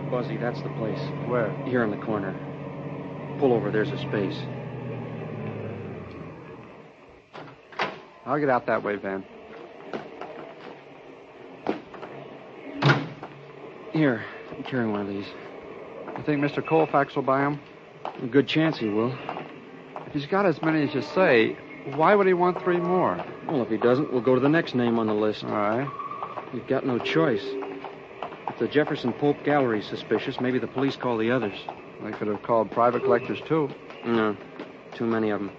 Buzzy, that's the place. Where? Here in the corner. Pull over, there's a space. I'll get out that way, Van. Here, carry one of these. You think Mr. Colfax will buy them? A good chance he will. If he's got as many as you say, why would he want 3 more? Well, if he doesn't, we'll go to the next name on the list. All right. We've got no choice. If the Jefferson Pope Gallery's suspicious, maybe the police call the others. They could have called private collectors, too. No, too many of them.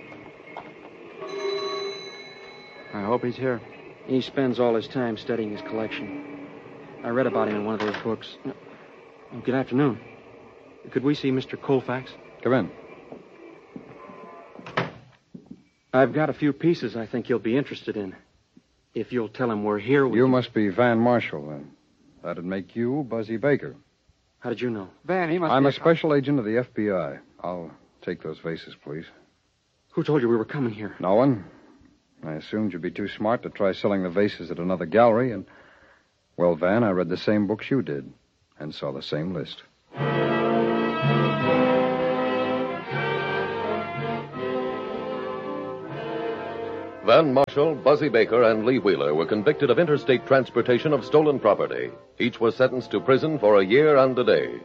I hope he's here. He spends all his time studying his collection. I read about him in one of those books. Oh, good afternoon. Could we see Mr. Colfax? Come in. I've got a few pieces I think he'll be interested in. If you'll tell him we're here... You must be Van Marshall, then. That'd make you Buzzy Baker. How did you know? Van, he must I'm be... a special agent of the FBI. I'll take those vases, please. Who told you we were coming here? No one. I assumed you'd be too smart to try selling the vases at another gallery, and... Well, Van, I read the same books you did, and saw the same list. Van Marshall, Buzzy Baker, and Lee Wheeler were convicted of interstate transportation of stolen property. Each was sentenced to prison for a year and a day.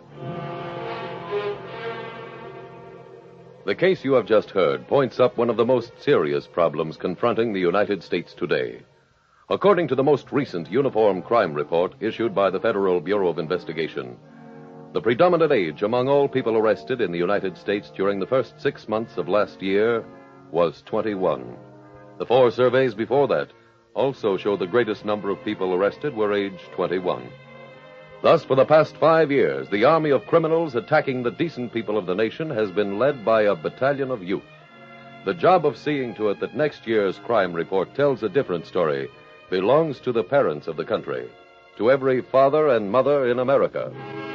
The case you have just heard points up one of the most serious problems confronting the United States today. According to the most recent Uniform Crime Report issued by the Federal Bureau of Investigation, the predominant age among all people arrested in the United States during the first 6 months of last year was 21. The 4 surveys before that also show the greatest number of people arrested were age 21. Thus, for the past 5 years, the army of criminals attacking the decent people of the nation has been led by a battalion of youth. The job of seeing to it that next year's crime report tells a different story belongs to the parents of the country, to every father and mother in America.